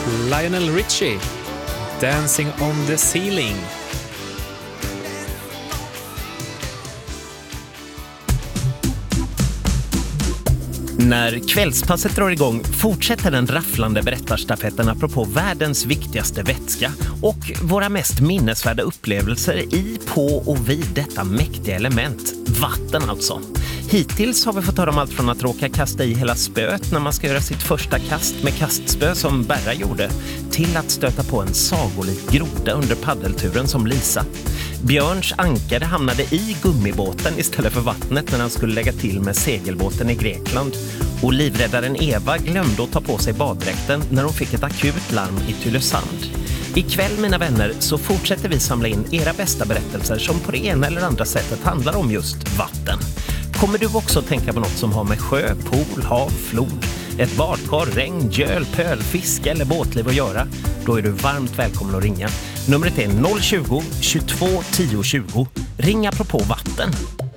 Lionel Richie, Dancing on the Ceiling. När kvällspasset drar igång fortsätter den rafflande berättarstafetten apropå världens viktigaste vätska och våra mest minnesvärda upplevelser i, på och vid detta mäktiga element, vatten alltså. Hittills har vi fått höra om allt från att råka kasta i hela spöet när man ska göra sitt första kast med kastspö som Berra gjorde, till att stöta på en sagolik groda under paddelturen som Lisa. Björns ankare hamnade i gummibåten istället för vattnet när han skulle lägga till med segelbåten i Grekland. Och livräddaren Eva glömde att ta på sig baddräkten när hon fick ett akut larm i Tylösand. Ikväll, mina vänner, så fortsätter vi samla in era bästa berättelser som på det ena eller andra sättet handlar om just vatten. Kommer du också tänka på något som har med sjö, pool, hav, flod, ett badkar, regn, göl, pöl, fiske eller båtliv att göra? Då är du varmt välkommen att ringa. Numret är 020 22 10 20. Ring apropå vatten.